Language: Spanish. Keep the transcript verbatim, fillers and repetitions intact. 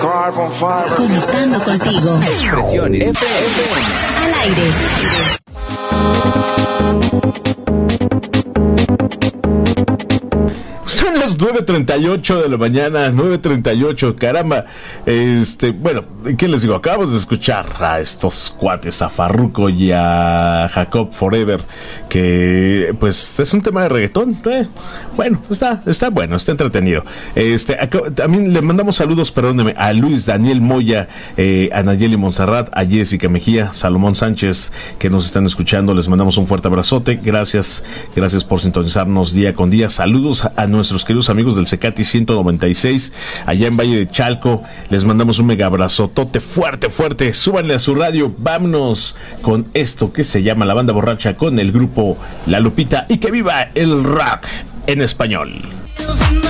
Conectando contigo. Expresiones F M. Al aire. Son las nueve treinta y ocho de la mañana, nueve treinta y ocho, caramba. Este, bueno, ¿qué les digo? Acabamos de escuchar a estos cuates, a Farruko y a Jacob Forever, que pues es un tema de reggaetón. Eh, bueno, está, está bueno, está entretenido. Este, acá, también le mandamos saludos, perdóneme, a Luis Daniel Moya, eh, a Nayeli Montserrat, a Jessica Mejía, Salomón Sánchez, que nos están escuchando. Les mandamos un fuerte abrazote. Gracias, gracias por sintonizarnos día con día. Saludos a, a nuestros queridos amigos del Cecati ciento noventa y seis, allá en Valle de Chalco. Les mandamos un mega abrazotote fuerte, fuerte. Súbanle a su radio. Vámonos con esto que se llama La Banda Borracha, con el grupo La Lupita, y que viva el rock en español.